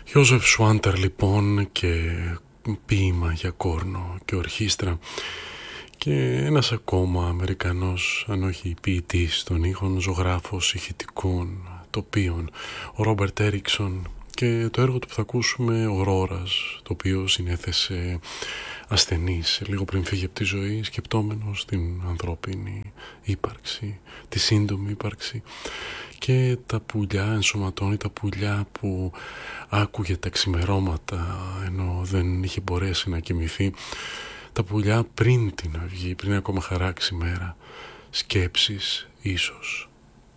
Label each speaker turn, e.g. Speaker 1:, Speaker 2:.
Speaker 1: Ιόζεφ Σουάντερ λοιπόν, και ποίημα για κόρνο και ορχήστρα, και ένας ακόμα Αμερικανός, αν όχι ποιητής των ήχων, ζωγράφος ηχητικών τοπίων, ο Ρόμπερτ Έριξον, και το έργο του που θα ακούσουμε, «Ορόρας», το οποίο συνέθεσε ασθενής λίγο πριν φύγει από τη ζωή, σκεπτόμενος την ανθρώπινη ύπαρξη, τη σύντομη ύπαρξη, και τα πουλιά, ενσωματώνει τα πουλιά που άκουγε τα ξημερώματα ενώ δεν είχε μπορέσει να κοιμηθεί, τα πουλιά πριν την αυγή, πριν ακόμα χαράξει μέρα, σκέψεις ίσως.